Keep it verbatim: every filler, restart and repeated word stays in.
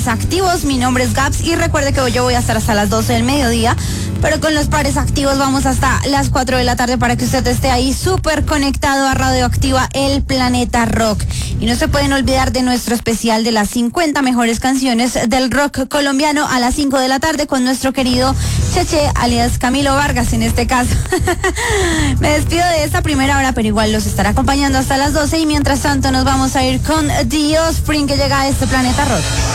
Activos, mi nombre es Gaps y recuerde que yo voy a estar hasta las doce del mediodía, pero con los pares activos vamos hasta las cuatro de la tarde para que usted esté ahí súper conectado a Radioactiva, el planeta rock. Y no se pueden olvidar de nuestro especial de las cincuenta mejores canciones del rock colombiano a las cinco de la tarde con nuestro querido Cheche, alias Camilo Vargas en este caso. Me despido de esta primera hora, pero igual los estaré acompañando hasta las doce y mientras tanto nos vamos a ir con The Offspring que llega a este planeta rock.